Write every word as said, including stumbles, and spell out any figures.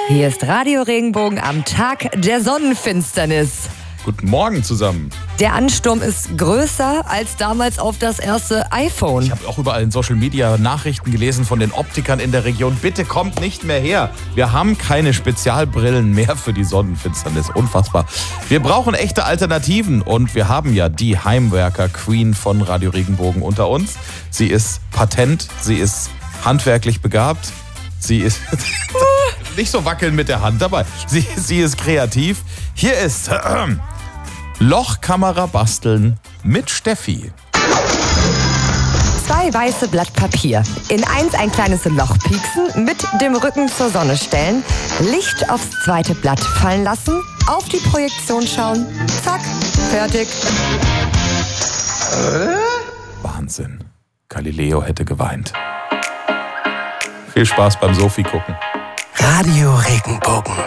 Hier ist Radio Regenbogen am Tag der Sonnenfinsternis. Guten Morgen zusammen. Der Ansturm ist größer als damals auf das erste iPhone. Ich habe auch überall in Social Media Nachrichten gelesen von den Optikern in der Region. Bitte kommt nicht mehr her. Wir haben keine Spezialbrillen mehr für die Sonnenfinsternis. Unfassbar. Wir brauchen echte Alternativen und wir haben ja die Heimwerker-Queen von Radio Regenbogen unter uns. Sie ist patent, sie ist handwerklich begabt, sie ist... nicht so wackeln mit der Hand dabei. Sie, sie ist kreativ. Hier ist äh, Lochkamera basteln mit Steffi. Zwei weiße Blatt Papier. In eins ein kleines Loch pieksen, mit dem Rücken zur Sonne stellen, Licht aufs zweite Blatt fallen lassen, auf die Projektion schauen, zack, fertig. Wahnsinn. Galileo hätte geweint. Viel Spaß beim Sophie gucken. Radio Regenbogen.